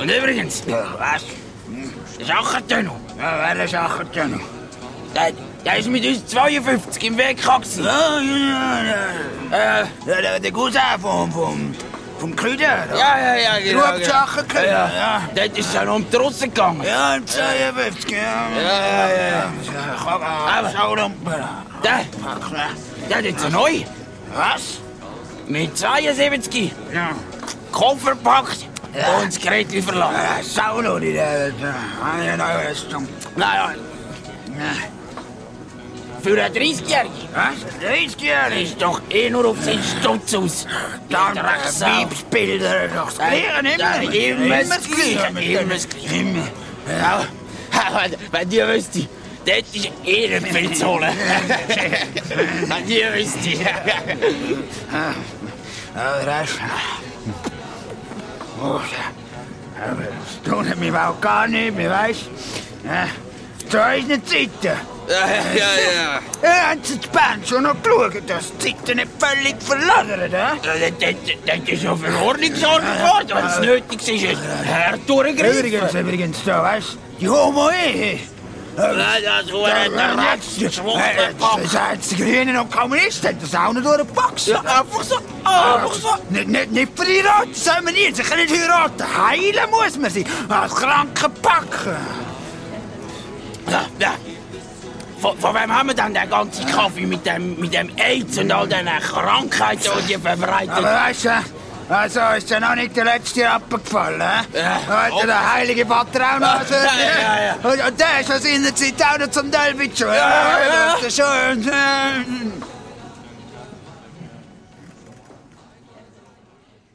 Und übrigens, Was? der Schachertönno, Ja, wer ist Achertönno? der ist mit uns 52 im WK gewesen. Ja, der Cousin vom Krüder. Ja, genau. Ruhbschacherkönig. Ja. Dort ist es ja noch um die Russen gegangen. Ja, im 52, Ja. Aber- Schaulampen. Der hat jetzt neu. Was? Mit 72 Ja. Koffer gepackt Ja. und das Gerät verlassen. Saulo, die da. Ja, Naja, für einen 30-Jährigen Was? 30-Jährig? ist doch eh nur auf seinen Stutz aus. Dann Drecksau. Weibsbilder, doch das Gleiche, Immer das Gleiche. Immer das Gleiche. Immer. Ja, wenn die wüsste, dort ist eh nicht viel zu holen. Wenn die wüsste. Ja, das ist... Oh, aber das tut mich auch gar nicht mehr, weißt du? Zu unseren Zeiten. Ja. Ja, haben sie die Band schon noch geschaut, dass die Zeiten nicht völlig verladert, hä? Dort ist ja für Ordnung gesorgt worden, wenn es nötig ist. Herr durchgreifen. Übrigens, da, weißt du, die Homo-Ehe. Das war der Das heißt, die Grünen und Kommunisten haben das auch nicht durchgepackt. Ja, einfach so. Nicht verheiraten soll man nicht, sie können nicht heiraten. Heilen muss man sie, als Kranken packen. Ja. Von wem haben wir dann den ganzen Kaffee mit dem AIDS und all diesen Krankheiten, die verbreitet? Aber weißt du, also ist ja noch nicht der letzte Rappen gefallen, hä? Ja. Heute der heilige Vater auch noch. Also, Ja. Und der ist was in der Zeit auch noch zum Delbitsch. Ja. Das ist schon...